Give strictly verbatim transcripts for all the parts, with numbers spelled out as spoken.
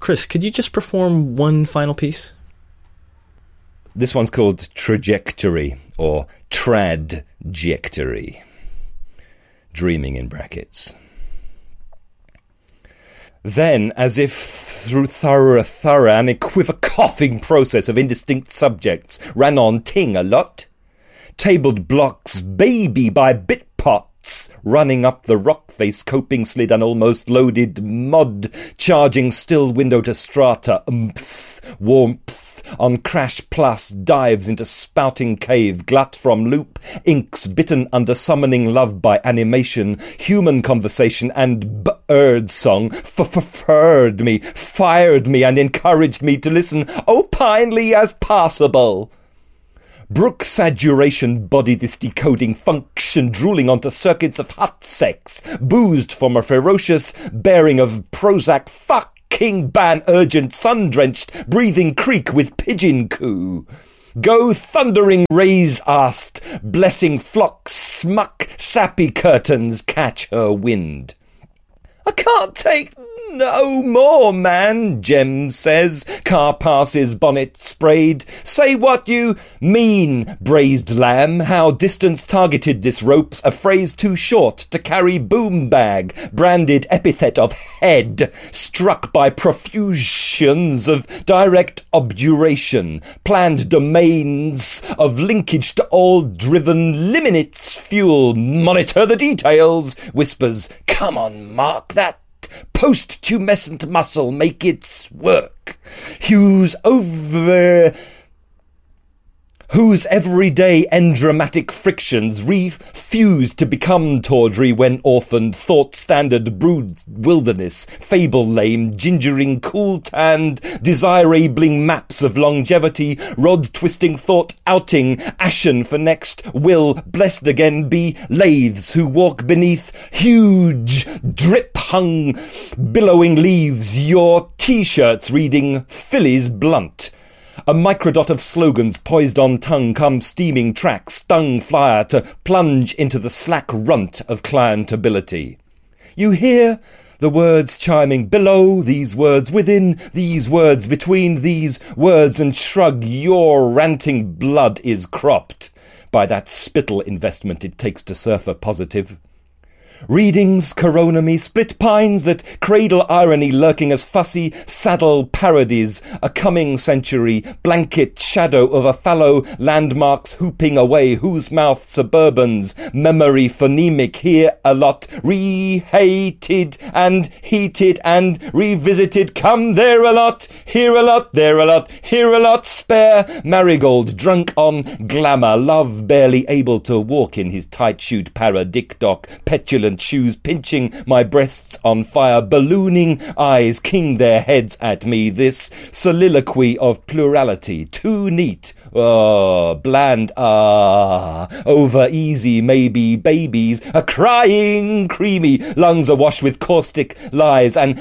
Chris, could you just perform one final piece? This one's called Trajectory, or Tradjectory. Dreaming in brackets. Then, as if through thorough, thorough, an equivocating process of indistinct subjects, ran on ting a lot. Tabled blocks, baby by bit pots, running up the rock face, coping slid an almost loaded mod, charging still window to strata, umph, warmth. On crash plus dives into spouting cave, glut from loop, inks bitten under summoning love by animation, human conversation and bird song f-f-furred me, fired me and encouraged me to listen opinely as possible. Brook saturation bodied this decoding function, drooling onto circuits of hot sex, boozed from a ferocious bearing of Prozac fuck. King ban urgent sun-drenched breathing creek with pigeon coo. Go thundering rays asked, blessing flocks, smuck sappy curtains catch her wind. I can't take no more, man, Jem says. Car passes, bonnet sprayed. Say what you mean, braised lamb. How distance targeted this rope's a phrase too short to carry boom bag. Branded epithet of head, struck by profusions of direct obduration. Planned domains of linkage to all driven limits fuel. Monitor the details, whispers. Come on, mark that. Post-tumescent muscle, make its work. Whose over... Whose everyday endramatic frictions refused to become tawdry when orphaned, thought-standard brood wilderness, fable lame, gingering, cool-tanned, desire-abling maps of longevity, rod-twisting thought outing, ashen for next will, blessed again be lathes who walk beneath huge, drip-hung, billowing leaves, your T-shirts reading Phillies blunt. A microdot of slogans poised on tongue come steaming track, stung flyer to plunge into the slack runt of clientability. You hear the words chiming below, these words within, these words between these words, and shrug. Your ranting blood is cropped by that spittle investment it takes to surf a positive. Readings, coronomy, split pines that cradle irony lurking as fussy saddle parodies, a coming century, blanket shadow of a fallow landmarks hooping away, whose mouth suburbans, memory phonemic here a lot, re-hated and heated and revisited, come there a lot, here a lot, there a lot, here a lot, spare, marigold, drunk on glamour, love barely able to walk in his tight-shoed para-dick-dock, petulant shoes pinching my breasts on fire, ballooning eyes king their heads at me, this soliloquy of plurality, too neat, oh, bland, ah, over easy, maybe babies, a crying, creamy, lungs awash with caustic lies, and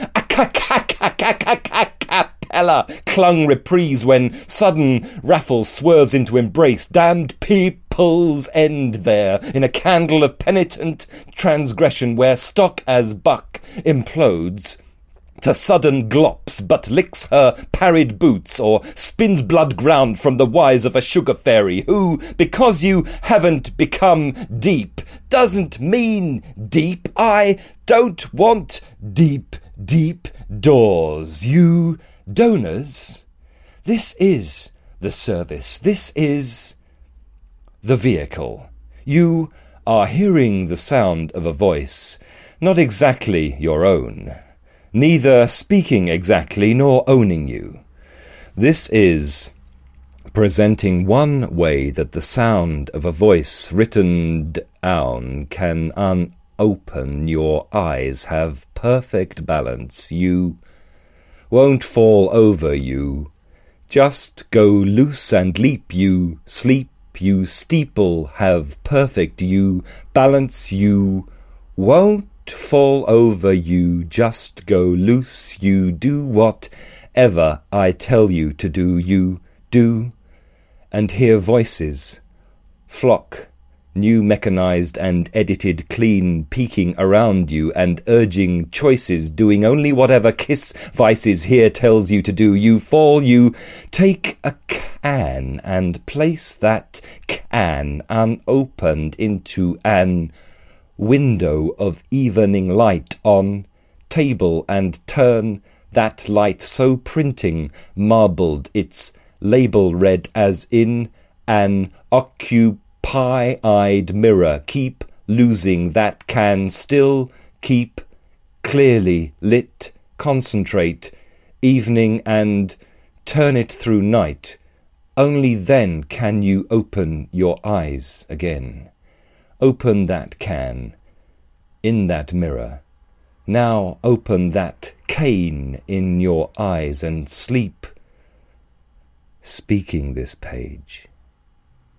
a-ca-ca-ca-ca-ca-ca-capella clung reprise when sudden Raffles swerves into embrace, damned people's end there, in a candle of penitent transgression where stock as buck implodes to sudden glops, but licks her parried boots, or spins blood ground from the wise of a sugar fairy, who, because you haven't become deep, doesn't mean deep. I don't want deep, deep doors. You donors, this is the service. This is the vehicle. You are hearing the sound of a voice, not exactly your own, neither speaking exactly nor owning you. This is presenting one way that the sound of a voice written down can unopen your eyes, have perfect balance. You won't fall over, you just go loose and leap, you sleep, you steeple, have perfect, you balance, you won't fall over, you just go loose, you do whatever I tell you to do, you do, and hear voices flock new mechanized and edited clean peeking around you and urging choices, doing only whatever Kiss Vices here tells you to do. You fall, you take a can and place that can unopened into an window of evening light on table and turn that light so printing marbled its label read as in an occupy pie-eyed mirror. Keep losing that can still keep clearly lit. Concentrate evening and turn it through night. Only then can you open your eyes again. Open that can in that mirror. Now open that cane in your eyes and sleep. Speaking this page.